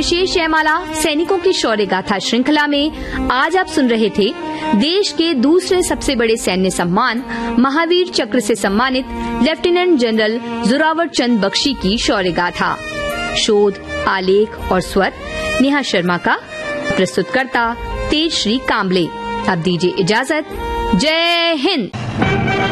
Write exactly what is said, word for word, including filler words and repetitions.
विशेष जयमाला सैनिकों की शौर्य गाथा श्रृंखला में आज आप सुन रहे थे देश के दूसरे सबसे बड़े सैन्य सम्मान महावीर चक्र से सम्मानित लेफ्टिनेंट जनरल जोरावर चंद बख्शी की शौर्य गाथा। शोध, आलेख और स्वर नेहा शर्मा का, प्रस्तुतकर्ता तेजश्री काम्बले। अब दीजिए इजाजत। जय हिंद।